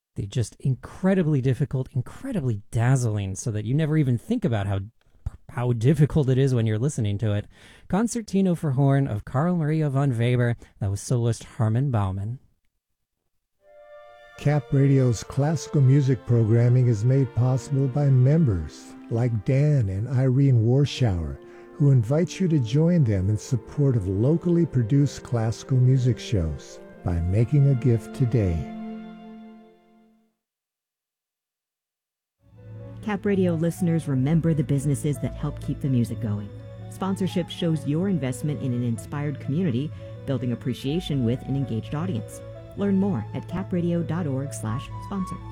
The just incredibly difficult, incredibly dazzling, so that you never even think about how difficult it is when you're listening to it. Concertino for Horn of Carl Maria von Weber. That was soloist Harman Bauman. Cap Radio's classical music programming is made possible by members like Dan and Irene Warschauer, who invite you to join them in support of locally produced classical music shows by making a gift today. Cap Radio listeners, remember the businesses that help keep the music going. Sponsorship shows your investment in an inspired community, building appreciation with an engaged audience. Learn more at capradio.org/sponsor.